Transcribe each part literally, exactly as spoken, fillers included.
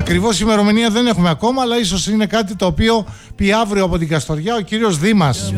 Ακριβώς ημερομηνία δεν έχουμε ακόμα, αλλά ίσως είναι κάτι το οποίο πει αύριο από την Καστοριά ο κύριος Δήμας.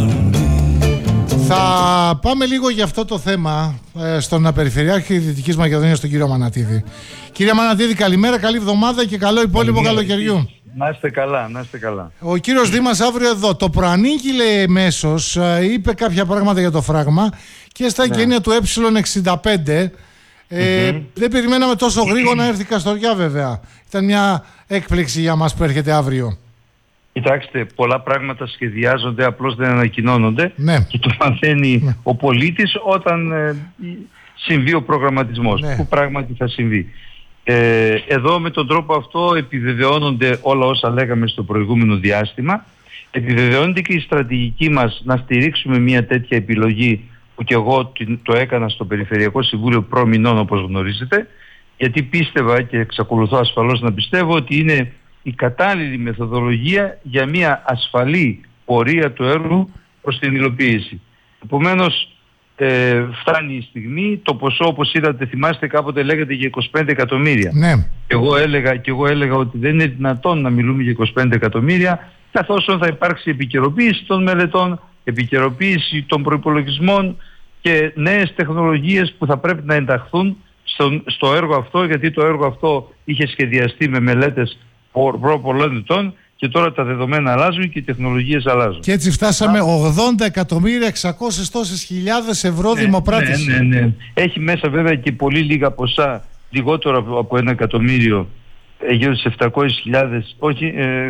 Θα πάμε λίγο για αυτό το θέμα ε, στον Περιφερειάρχη Δυτικής Μακεδονίας, τον κύριο Μανατίδη. Κύριε Μανατίδη, καλημέρα, καλή εβδομάδα και καλό υπόλοιπο καλοκαιριού. Να είστε καλά, να είστε καλά. Ο κύριος Δήμας αύριο εδώ το προανήγγειλε εμέσως, είπε κάποια πράγματα για το φράγμα και στα εγγένεια ναι. του ε εξήντα πέντε. Ε, mm-hmm. Δεν περιμέναμε τόσο γρήγορα να έρθει η Καστοριά, βέβαια. Ήταν μια έκπληξη για μας που έρχεται αύριο. Κοιτάξτε, πολλά πράγματα σχεδιάζονται, απλώς δεν ανακοινώνονται ναι. και το μαθαίνει ναι. ο πολίτης όταν ε, συμβεί ο προγραμματισμός, ναι. που πράγματι θα συμβεί. Ε, εδώ με τον τρόπο αυτό επιβεβαιώνονται όλα όσα λέγαμε στο προηγούμενο διάστημα. Επιβεβαιώνεται και η στρατηγική μας να στηρίξουμε μια τέτοια επιλογή που και εγώ το έκανα στο Περιφερειακό Συμβούλιο προμηνών, όπως γνωρίζετε, γιατί πίστευα και εξακολουθώ ασφαλώς να πιστεύω ότι είναι η κατάλληλη μεθοδολογία για μια ασφαλή πορεία του έργου προς την υλοποίηση. Επομένως, ε, φτάνει η στιγμή, το ποσό όπως είδατε, θυμάστε κάποτε λέγατε για είκοσι πέντε εκατομμύρια. Ναι. Και εγώ έλεγα, και εγώ έλεγα ότι δεν είναι δυνατόν να μιλούμε για είκοσι πέντε εκατομμύρια, καθώς θα υπάρξει επικαιροποίηση των μελετών, επικαιροποίηση των προϋπολογισμών και νέες τεχνολογίες που θα πρέπει να ενταχθούν στο, στο έργο αυτό, γιατί το έργο αυτό είχε σχεδιαστεί με μελέτες προ πολλών ετών και τώρα τα δεδομένα αλλάζουν και οι τεχνολογίες αλλάζουν. Και έτσι φτάσαμε Α, ογδόντα εκατομμύρια εξακόσιες τόσες χιλιάδες ευρώ ναι, δημοπράτηση. Ναι, ναι, ναι. Έχει μέσα βέβαια και πολύ λίγα ποσά, λιγότερο από ένα εκατομμύριο, γύρω στις επτακόσιες χιλιάδες, όχι, ε,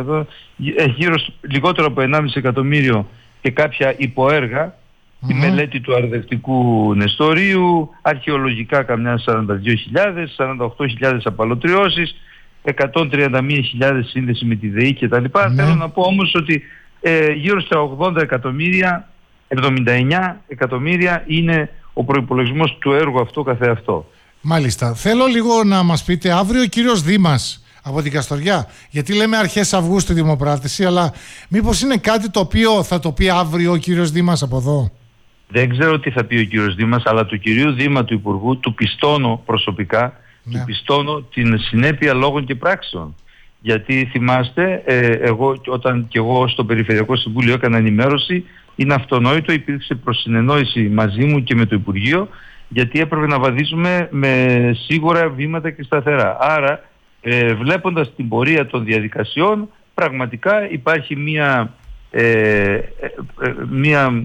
ε, γύρω λιγότερο από ενάμιση εκατομμύριο και κάποια υποέργα, mm-hmm. τη μελέτη του αρδευτικού νεστορίου, αρχαιολογικά καμιά σαράντα δύο χιλιάδες, σαράντα οκτώ χιλιάδες απαλωτριώσεις, εκατόν τριάντα μία χιλιάδες σύνδεση με τη ΔΕΗ κτλ. Mm-hmm. Θέλω να πω όμως ότι ε, γύρω στα ογδόντα εκατομμύρια, εβδομήντα εννέα εκατομμύρια είναι ο προϋπολογισμός του έργου αυτό καθεαυτό. Μάλιστα. Θέλω λίγο να μας πείτε αύριο ο κύριος Δήμας από την Καστοριά, γιατί λέμε αρχές Αυγούστου δημοπράτηση, αλλά μήπως είναι κάτι το οποίο θα το πει αύριο ο κύριος Δήμας από εδώ? Δεν ξέρω τι θα πει ο κύριος Δήμας, αλλά του κυρίου Δήμα του Υπουργού του πιστώνω προσωπικά, ναι. του πιστώνω την συνέπεια λόγων και πράξεων. Γιατί θυμάστε, ε, εγώ, όταν και εγώ στο Περιφερειακό Συμβούλιο έκανα ενημέρωση, είναι αυτονόητο, υπήρξε προσυνεννόηση μαζί μου και με το Υπουργείο, γιατί έπρεπε να βαδίζουμε με σίγουρα βήματα και σταθερά. Άρα, ε, βλέποντας την πορεία των διαδικασιών, πραγματικά υπάρχει μία, ε, ε, ε, μία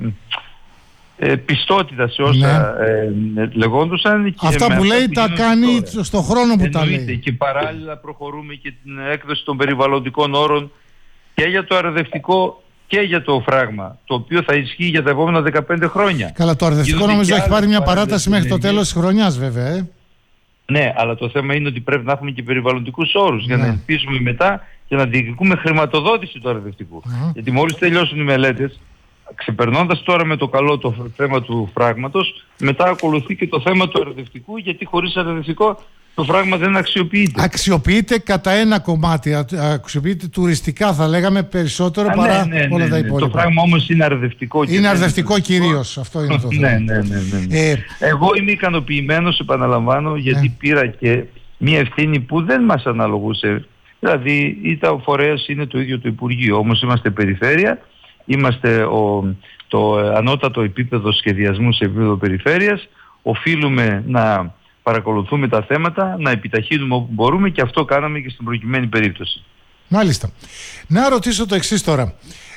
ε, ε, πιστότητα σε όσα ναι. ε, λεγόντουσαν. Και αυτά που λέει τα κάνει τώρα, στον χρόνο που τα λέει. Και παράλληλα προχωρούμε και την έκδοση των περιβαλλοντικών όρων και για το αρδευτικό και για το φράγμα, το οποίο θα ισχύει για τα επόμενα δεκαπέντε χρόνια. Καλά, το αρδευτικό νομίζω έχει πάρει μια παράταση μέχρι το τέλος της χρονιάς βέβαια. Ε. Ναι, αλλά το θέμα είναι ότι πρέπει να έχουμε και περιβαλλοντικούς όρους ναι. για να ελπίζουμε μετά και να διεκδικούμε χρηματοδότηση του αρδευτικού. Mm-hmm. Γιατί μόλις τελειώσουν οι μελέτες, ξεπερνώντας τώρα με το καλό το θέμα του φράγματος, μετά ακολουθεί και το θέμα του αρδευτικού, γιατί χωρίς αρδευτικό το φράγμα δεν αξιοποιείται. Αξιοποιείται κατά ένα κομμάτι, αξιοποιείται τουριστικά θα λέγαμε περισσότερο Α, παρά ναι, ναι, όλα ναι, τα υπόλοιπα. Το φράγμα όμως είναι αρδευτικό. Είναι αρδευτικό κυρίως, αυτό είναι το θέμα. ναι, ναι, ναι, ναι. Ε, Εγώ είμαι ικανοποιημένος, επαναλαμβάνω, γιατί ναι. πήρα και μια ευθύνη που δεν μας αναλογούσε. Δηλαδή, είτε ο φορέας είναι το ίδιο το Υπουργείο, όμως είμαστε περιφέρεια, είμαστε ο, το ανώτατο επίπεδο σχεδιασμού σε επίπεδο περιφέρειας, οφείλουμε να παρακολουθούμε τα θέματα, να επιταχύνουμε όπου μπορούμε και αυτό κάναμε και στην προκειμένη περίπτωση. Μάλιστα. Να ρωτήσω το εξής τώρα.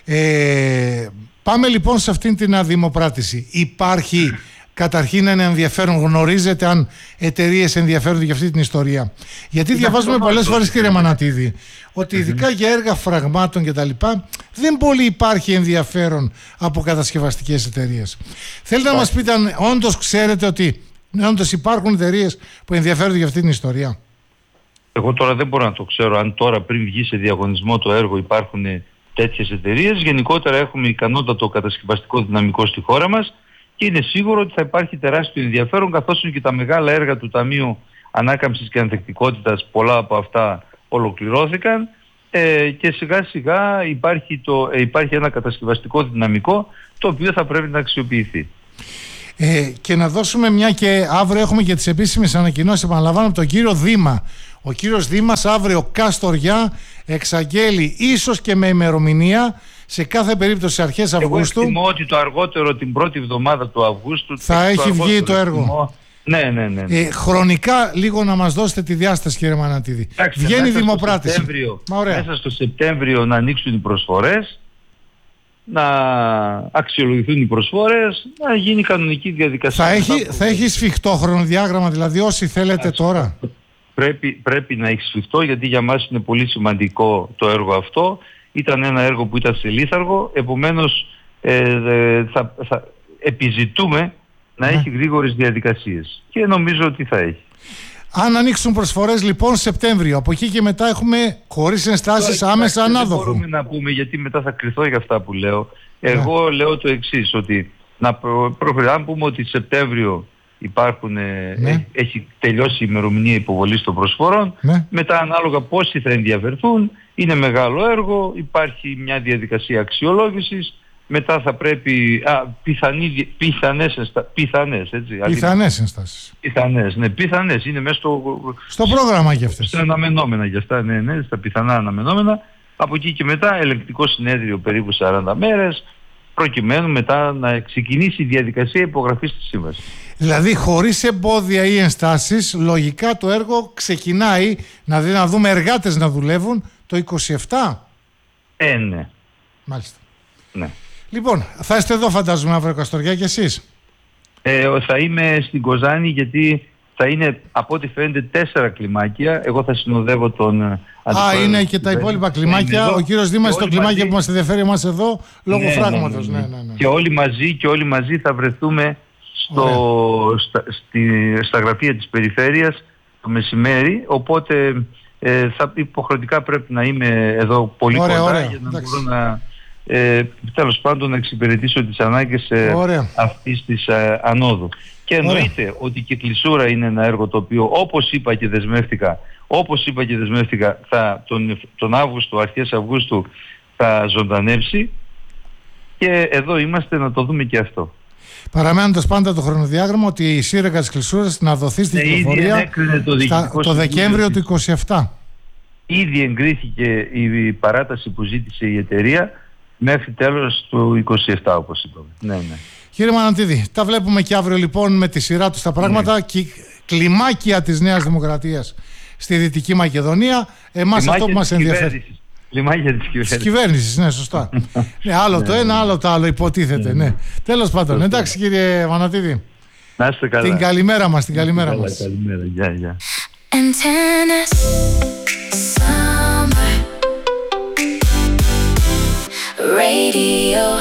Ε, πάμε λοιπόν σε αυτήν την αδημοπράτηση. Υπάρχει καταρχήν ένα ενδιαφέρον, γνωρίζετε αν εταιρείες ενδιαφέρονται για αυτή την ιστορία? Γιατί διαβάζουμε πολλές φορές, κύριε Μανατίδη, ότι ειδικά για έργα φραγμάτων και τα λοιπά δεν πολύ υπάρχει ενδιαφέρον από κατασκευαστικές εταιρείες. Θέλετε να μας πείτε αν όντως ξέρετε ότι όντως υπάρχουν εταιρείες που ενδιαφέρονται για αυτή την ιστορία? Εγώ τώρα δεν μπορώ να το ξέρω αν τώρα πριν βγει σε διαγωνισμό το έργο υπάρχουν τέτοιες εταιρείες. Γενικότερα έχουμε ικανότατο κατασκευαστικό δυναμικό στη χώρα μας και είναι σίγουρο ότι θα υπάρχει τεράστιο ενδιαφέρον, καθώς και τα μεγάλα έργα του Ταμείου Ανάκαμψης και Ανθεκτικότητας, πολλά από αυτά ολοκληρώθηκαν ε, και σιγά σιγά υπάρχει, το, ε, υπάρχει ένα κατασκευαστικό δυναμικό το οποίο θα πρέπει να αξιοποιηθεί. Ε, και να δώσουμε μια και αύριο έχουμε και τις επίσημες ανακοινώσεις, επαναλαμβάνω, από τον κύριο Δήμα. Ο κύριος Δήμας αύριο Καστοριά εξαγγέλει, ίσως και με ημερομηνία, σε κάθε περίπτωση αρχές Αυγούστου. Εγώ εκτιμώ ότι το αργότερο την πρώτη εβδομάδα του Αυγούστου θα έχει βγει το έργο. Εκτιμώ. Ναι, ναι, ναι. ναι. Ε, χρονικά λίγο να μας δώσετε τη διάσταση, κύριε Μανατίδη. Άξε, βγαίνει η δημοπράτηση. Μέσα στο Σεπτέμβριο να ανοίξουν οι προσφορές, να αξιολογηθούν οι προσφορές, να γίνει κανονική διαδικασία. Θα έχει, θα έχει σφιχτό χρονοδιάγραμμα, δηλαδή όσοι θέλετε Άξε. τώρα. Πρέπει, πρέπει να έχει σφιχτό, γιατί για μας είναι πολύ σημαντικό το έργο αυτό. Ήταν ένα έργο που ήταν σε λίθαργο, επομένως ε, θα, θα επιζητούμε να ναι. έχει γρήγορες διαδικασίες και νομίζω ότι θα έχει. Αν ανοίξουν προσφορές λοιπόν Σεπτέμβριο, από εκεί και μετά έχουμε χωρίς ενστάσεις άμεσα ανάδοχο. Δεν μπορούμε να πούμε, γιατί μετά θα κρυθώ για αυτά που λέω. Εγώ ναι. λέω το εξής, ότι να προ, προ, αν πούμε ότι Σεπτέμβριο υπάρχουν, ναι. έχει τελειώσει η ημερομηνία υποβολής των προσφορών, ναι. μετά ανάλογα πόσοι θα ενδιαφερθούν, είναι μεγάλο έργο, υπάρχει μια διαδικασία αξιολόγησης, μετά θα πρέπει, α, πιθανή, πιθανές, ενστα, πιθανές, έτσι. Πιθανές ενστάσεις. Πιθανές, ναι, πιθανές, είναι μέσα στο... Στο πρόγραμμα για αυτές. Στα αναμενόμενα για αυτά, ναι, ναι, στα πιθανά αναμενόμενα. Από εκεί και μετά ελεγκτικό συνέδριο περίπου σαράντα μέρες, προκειμένου μετά να ξεκινήσει η διαδικασία υπογραφής της σύμβασης. Δηλαδή χωρίς εμπόδια ή ενστάσεις, λογικά το έργο ξεκινάει, να, δει, να δούμε εργάτες να δουλεύουν το είκοσι επτά. Ε, ναι. Μάλιστα. Ναι. Λοιπόν, θα είστε εδώ φαντάζομαι αύριο Καστοριά και εσείς. Ε, θα είμαι στην Κοζάνη, γιατί θα είναι από ό,τι φαίνεται τέσσερα κλιμάκια. Εγώ θα συνοδεύω τον... Α, είναι και τα υπόλοιπα κλιμάκια. Ο κύριος Δήμας στο κλιμάκια μαζί... που μας ενδιαφέρει εμάς εδώ, λόγω ναι, φράγματος. Ναι, ναι, ναι, ναι. Και όλοι μαζί, και όλοι μαζί θα βρεθούμε στο, στα, στη, στα γραφεία της περιφέρειας το μεσημέρι, οπότε ε, θα υποχρεωτικά πρέπει να είμαι εδώ πολύ ωραία, κοντά ωραία, για να εντάξει. μπορώ να... Ε, τέλος πάντων να εξυπηρετήσω τις ανάγκες ε, αυτής της ε, ανόδου. Και εννοείται Ωραία. ότι και η κλεισούρα είναι ένα έργο το οποίο, όπως είπα και δεσμεύτηκα, όπως είπα και δεσμεύτηκα θα, τον, τον Αύγουστο, αρχές Αυγούστου θα ζωντανεύσει, και εδώ είμαστε να το δούμε και αυτό. Παραμένοντας πάντα το χρονοδιάγραμμα ότι η σύραγγα της κλεισούρας να δοθεί στην κυκλοφορία το, στα, το Δεκέμβριο του είκοσι επτά. Ήδη εγκρίθηκε η παράταση που ζήτησε η εταιρεία μέχρι τέλος του είκοσι επτά, όπως είπαμε. Ναι, ναι. Κύριε Μανατίδη, τα βλέπουμε και αύριο λοιπόν με τη σειρά τους τα πράγματα. Ναι. Και κλιμάκια της Νέας Δημοκρατίας στη Δυτική Μακεδονία. Εμάς κλιμάκια αυτό που μας ενδιαφέρει. Κλιμάκια της κυβέρνησης. Της κυβέρνησης, ναι, σωστά. ναι, άλλο το ένα, άλλο το άλλο, υποτίθεται. ναι. Τέλος πάντων, εντάξει κύριε Μανατίδη. Να είστε καλά. Την καλημέρα μας, την καλημέρα μας. Καλημέρα, γεια, γεια. Radio.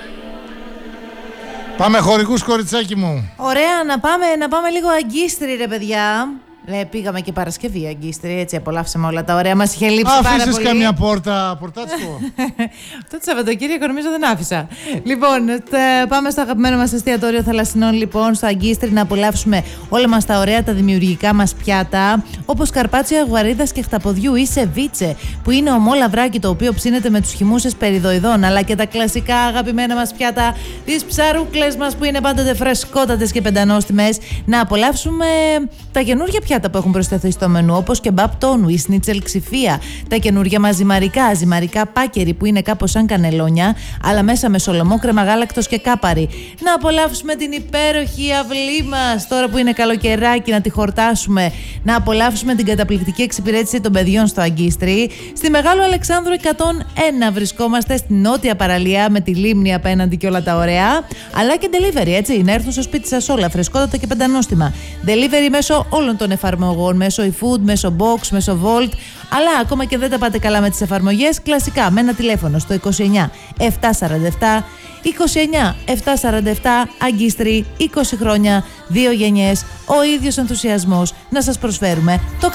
Πάμε χωρικούς, κοριτσάκι μου. Ωραία, να πάμε, να πάμε λίγο αγκίστρι ρε παιδιά. Ε, πήγαμε και Παρασκευή αγκίστρι, έτσι απολαύσαμε όλα τα ωραία. Μας είχε λείψει άφησες πάρα πολύ. Άφησες καμιά πόρτα, πορτάτσκο? Αυτό το Σαββατοκύριακο νομίζω δεν άφησα. Λοιπόν, πάμε στο αγαπημένο μας εστιατόριο Θαλασσινών, λοιπόν, στο αγκίστρι, να απολαύσουμε όλα μας τα ωραία, τα δημιουργικά μας πιάτα, όπως καρπάτσιο αγουαρίδας και χταποδιού ή σεβίτσε, που είναι ομό λαβράκι το οποίο ψήνεται με τους χυμούσες περιδοειδών, αλλά και τα κλασικά αγαπημένα μας πιάτα, τις ψαρούκλες μας που είναι πάντοτε φρεσκότατες και πεντανόστιμες. Να απολαύσουμε τα καινούργια πιάτα που έχουν προσθεθεί στο μενού, όπως και μπαπ τόνου, η σνίτσελ ξηφία, τα καινούργια μας ζυμαρικά, ζυμαρικά πάκερι που είναι κάπως σαν κανελόνια, αλλά μέσα με σολομό, κρέμα γάλακτος και κάπαρι. Να απολαύσουμε την υπέροχη αυλή μας, τώρα που είναι καλοκαιράκι, να τη χορτάσουμε. Να απολαύσουμε την καταπληκτική εξυπηρέτηση των παιδιών στο Αγκίστρι. Στη Μεγάλου Αλεξάνδρου εκατόν ένα βρισκόμαστε, στην νότια παραλία με τη λίμνη απέναντι και όλα τα ωραία. Αλλά και delivery, έτσι, να έρθουν στο σπίτι σας όλα φρεσκότατα και πεντανόστιμα. Delivery μέσω όλων των εφαρμογών, μέσω eFood, μέσω Box, μέσω Volt. Αλλά ακόμα και δεν τα πάτε καλά με τις εφαρμογές, κλασικά με ένα τηλέφωνο στο είκοσι εννιά επτακόσια σαράντα επτά είκοσι εννιά επτακόσια σαράντα επτά. Αγκίστρι, είκοσι χρόνια, δύο γενιές, ο ίδιος ενθουσιασμός να σας προσφέρουμε το